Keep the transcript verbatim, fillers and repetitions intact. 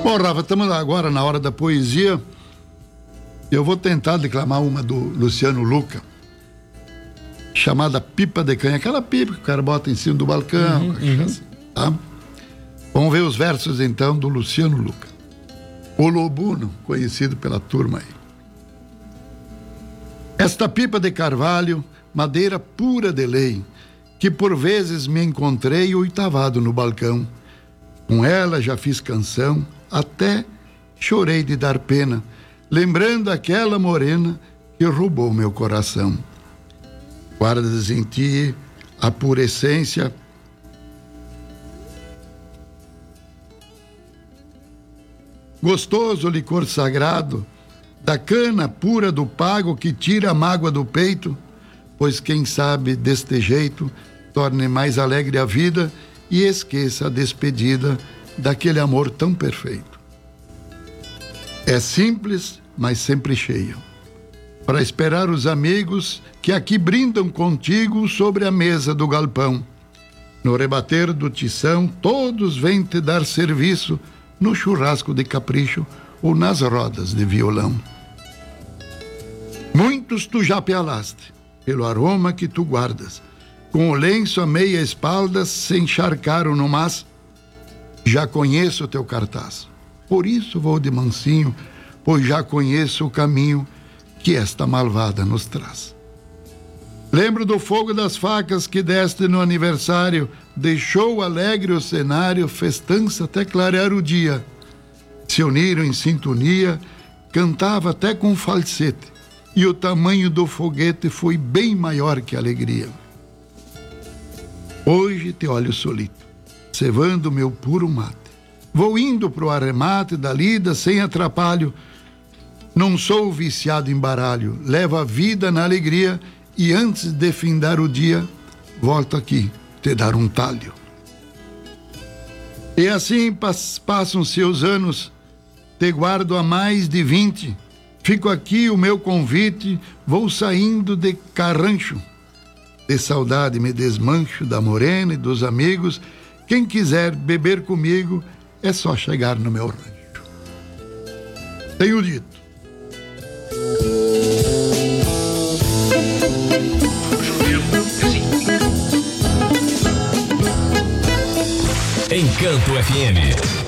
Bom, Rafa, estamos agora na hora da poesia. Eu vou tentar declamar uma do Luciano Luca, chamada Pipa de Canha. Aquela pipa que o cara bota em cima do balcão. Uhum, uhum. Tá? Vamos ver os versos, então, do Luciano Luca. O Lobuno, conhecido pela turma aí. Esta pipa de carvalho, madeira pura de lei, que por vezes me encontrei oitavado no balcão. Com ela já fiz canção, até chorei de dar pena, lembrando aquela morena que roubou meu coração. Guardas em ti a pura essência, gostoso licor sagrado, da cana pura do pago que tira a mágoa do peito, pois quem sabe deste jeito torne mais alegre a vida e esqueça a despedida daquele amor tão perfeito. É simples, mas sempre cheio, para esperar os amigos que aqui brindam contigo sobre a mesa do galpão. No rebater do tição, todos vêm te dar serviço no churrasco de capricho ou nas rodas de violão. Muitos tu já pialaste, pelo aroma que tu guardas, com o lenço a meia espalda se encharcaram no mas. Já conheço o teu cartaz, por isso vou de mansinho, pois já conheço o caminho que esta malvada nos traz. Lembro do fogo das facas que deste no aniversário, deixou alegre o cenário, festança até clarear o dia. Se uniram em sintonia, cantava até com falsete, e o tamanho do foguete foi bem maior que a alegria. Hoje te olho solito, cevando meu puro mate. Vou indo pro arremate da lida sem atrapalho. Não sou viciado em baralho, levo a vida na alegria e antes de findar o dia, volto aqui te dar um talho. E assim pas, passam-se os anos, te guardo há mais de vinte. Fico aqui o meu convite, vou saindo de carrancho. De saudade me desmancho da morena e dos amigos. Quem quiser beber comigo, é só chegar no meu rancho. Tenho dito. Encanto F M.